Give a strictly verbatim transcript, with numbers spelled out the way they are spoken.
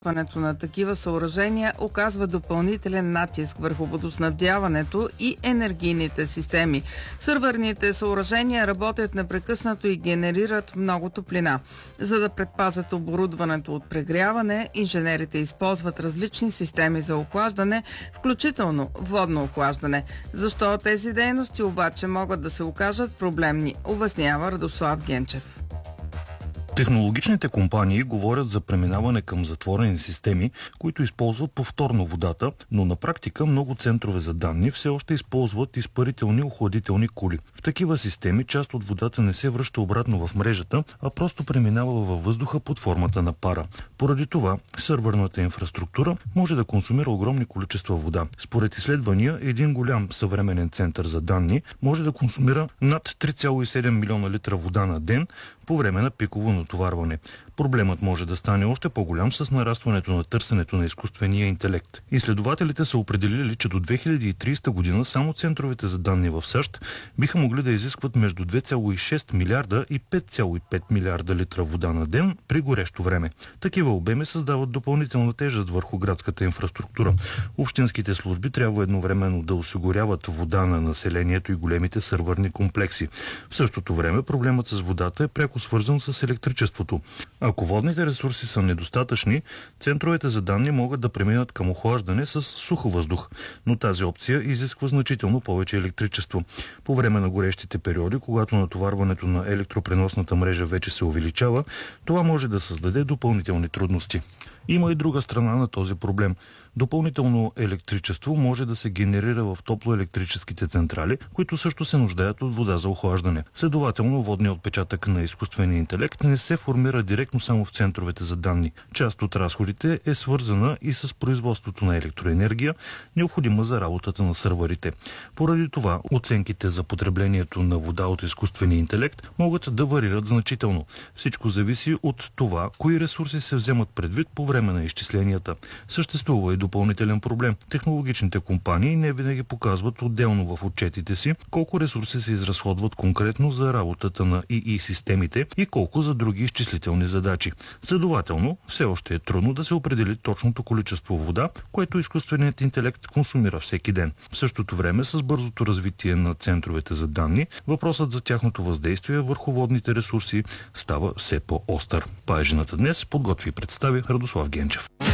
Изграждането на такива съоръжения оказва допълнителен натиск върху водоснабдяването и енергийните системи. Сървърните съоръжения работят непрекъснато и генерират много топлина. За да предпазят оборудването от прегряване, инженерите използват различни системи за охлаждане, включително водно охлаждане. Защо тези дейности обаче могат да се окажат проблемни, обяснява Радослав Генчев. Технологичните компании говорят за преминаване към затворени системи, които използват повторно водата, но на практика много центрове за данни все още използват изпарителни охладителни кули. В такива системи част от водата не се връща обратно в мрежата, а просто преминава във въздуха под формата на пара. Поради това сървърната инфраструктура може да консумира огромни количества вода. Според изследвания, един голям съвременен център за данни може да консумира над три цяло и седем милиона литра вода на ден по време на пиково натоварване. Проблемът може да стане още по-голям с нарастването на търсенето на изкуствения интелект. Изследователите са определили, че до две хиляди и тридесета година само центровете за данни в САЩ биха могли да изискват между две цяло и шест милиарда и пет цяло и пет милиарда литра вода на ден при горещо време. Такива обеми създават допълнителна тежест върху градската инфраструктура. Общинските служби трябва едновременно да осигуряват вода на населението и големите сървърни комплекси. В същото време проблемът с водата е пряко свързан с електричеството. Ако водните ресурси са недостатъчни, центровете за данни могат да преминат към охлаждане с сух въздух, но тази опция изисква значително повече електричество. По време на горещите периоди, когато натоварването на електропреносната мрежа вече се увеличава, това може да създаде допълнителни трудности. Има и друга страна на този проблем. Допълнително електричество може да се генерира в топлоелектрическите централи, които също се нуждаят от вода за охлаждане. Следователно, водният отпечатък на изкуствения интелект не се формира директно само в центровете за данни. Част от разходите е свързана и с производството на електроенергия, необходима за работата на сървърите. Поради това, оценките за потреблението на вода от изкуствения интелект могат да варират значително. Всичко зависи от това, кои ресурси се вземат предвид по време на изчисленията. Съществува и допълнителен проблем. Технологичните компании не винаги показват отделно в отчетите си колко ресурси се изразходват конкретно за работата на ИИ системите и колко за други изчислителни задачи. Следователно, все още е трудно да се определи точното количество вода, което изкуственият интелект консумира всеки ден. В същото време, с бързото развитие на центровете за данни, въпросът за тяхното въздействие върху водните ресурси става все по-остър. Паежината днес подготви и представи Радослав Генчев.